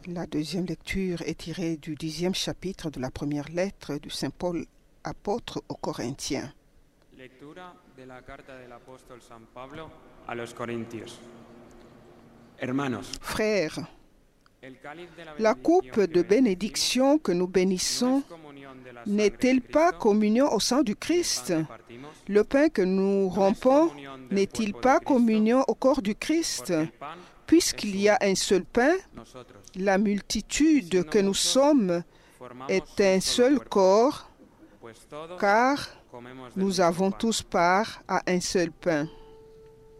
La deuxième lecture est tirée du 10e chapitre de la première lettre de Saint Paul, apôtre aux Corinthiens. Lectura de la carta del apóstol San Pablo a los Corintios. Hermanos, Frères, el cáliz de la coupe de bénédiction que nous bénissons n'est-elle pas communion au sang du Christ? Le pain que nous rompons n'est-il pas communion au corps du Christ? Puisqu'il y a un seul pain, la multitude que nous sommes est un seul corps, car nous avons tous part à un seul pain.